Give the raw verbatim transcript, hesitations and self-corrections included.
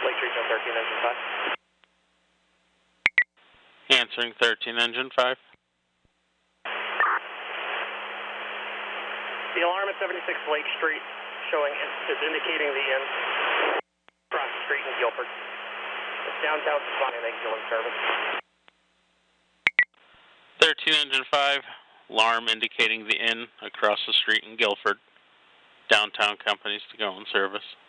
Lake Street, thirteen, engine five. Answering thirteen, engine five. The alarm at seventy-six Lake Street showing is indicating the inn across the street in Guilford. It's downtown Swanee Lake Fuel service. thirteen, engine five. Alarm indicating the inn across the street in Guilford. Downtown companies to go in service.